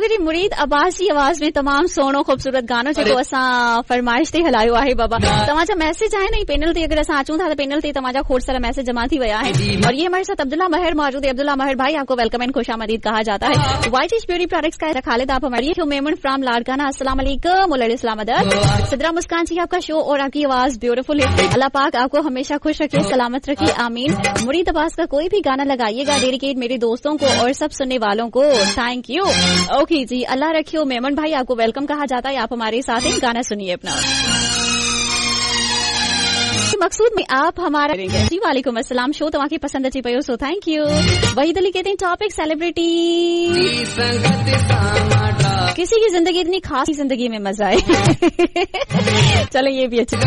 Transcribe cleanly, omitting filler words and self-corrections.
Okay जी, मुरीद अब्बास जी आवाज में तमाम सोनो खूबसूरत गानों जो असां फरमाइश ते हलायो आहे बाबा। तव्हांजा मैसेज आए नहीं पैनल ते, अगर असां अचूं था तो पैनल ते तव्हांजा खोड़ सारा मैसेज जमा थी विया है। और ये हमारे साथ अब्दुल्ला महर मौजूद है। अब्दुल्ला महर भाई, आपको वेलकम एंड खुशामदीद कहा जाता है। वाइट इज ब्यूटी प्रोडक्ट्स का खालिद आप हमारी मेमन फ्रॉम लाड़काना, अस्सलाम वालेकुम। इस्लाम सिद्रा मुस्कान जी, आपका शो और आपकी आवाज ब्यूटीफुल है। अल्लाह पाक आपको हमेशा खुश रखे, सलामत रखे, आमीन। मुरीद अब्बास का कोई भी गाना लगाइएगा, डेडिकेट मेरे दोस्तों को और सब सुनने वालों को, थैंक यू। ओके जी, अल्लाह रखियो। मेमन भाई, आपको वेलकम कहा जाता है, आप हमारे साथ हैं। गाना सुनिए अपना। मकसूद में आप हमारा जी। वालेकुम अस्सलाम। शो तव्हांखे पसंद अची पियो, so thank you. Waheed Ali कहते हैं टॉपिक सेलिब्रिटी, किसी की जिंदगी इतनी खास जिंदगी में मजा है। चलो ये भी अच्छी